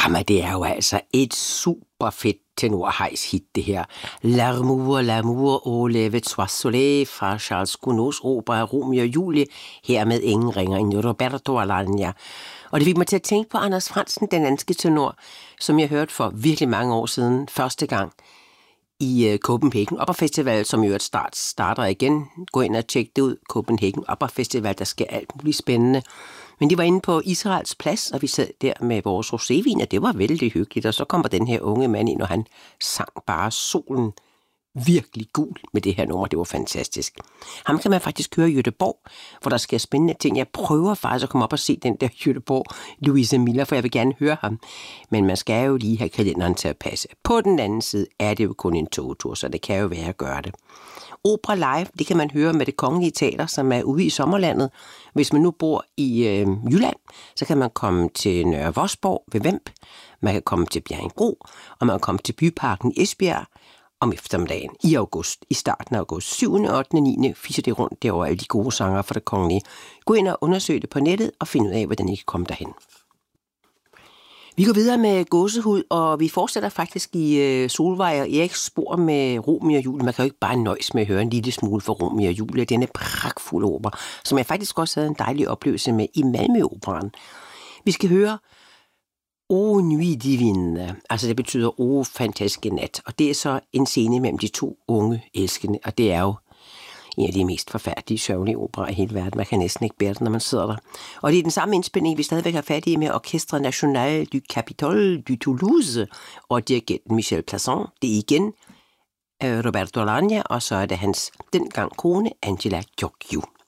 Men det er jo altså et super fedt tenorhejs-hit, det her. L'amour, l'amour, au lever soit soleil fra Charles Gounods opera Romeo og Julie, her med Ingen ringer end Roberto Alagna. Og det fik mig til at tænke på Anders Frandsen, den danske tenor, som jeg hørte for virkelig mange år siden, første gang i Copenhagen Opera Festival, som jo starter igen. Gå ind og tjek det ud, Copenhagen Opera Festival, der sker alt muligt spændende. Men de var inde på Israels Plads, og vi sad der med vores rosévin, og det var vældig hyggeligt. Og så kommer den her unge mand ind, og han sang bare solen virkelig gul med det her nummer. Det var fantastisk. Ham kan man faktisk høre i Göteborg, hvor der sker spændende ting. Jeg prøver faktisk at komme op og se den der Göteborg Louise Miller, for jeg vil gerne høre ham. Men man skal jo lige have kalenderen til at passe. På den anden side er det jo kun en togtur, så det kan jo være at gøre det. Opera live, det kan man høre med Det Kongelige Teater, som er ude i sommerlandet. Hvis man nu bor i Jylland, så kan man komme til Nørre Vosborg ved Vemb. Man kan komme til Bjerringbro, og man kan komme til Byparken i Esbjerg om eftermiddagen i august. I starten af august 7., 8., 9. fiser det rundt derovre alle de gode sanger for Det Kongelige. Gå ind og undersøg det på nettet og find ud af, hvordan I kan komme derhen. Vi går videre med Gåsehud, og vi fortsætter faktisk i Solvej og Eriks spor med Romeo og Julie. Man kan jo ikke bare nøjes med at høre en lille smule for Romeo og Julie. Denne pragtfulde opera, som jeg faktisk også havde en dejlig oplevelse med i Malmø-operaen. Vi skal høre O Nuit Divine, altså det betyder O fantastiske nat, og det er så en scene mellem de to unge elskende, og det er jo en af de mest forfærdelige, sørgelige operaer i hele verden. Man kan næsten ikke bære det, når man sidder der. Og det er den samme indspilning, vi stadigvæk har fat i med Orchestre National du Capitole du Toulouse og dirigenten Michel Plasson. Det er igen Roberto Alagna, og så er det hans dengang kone Angela Gheorghiu.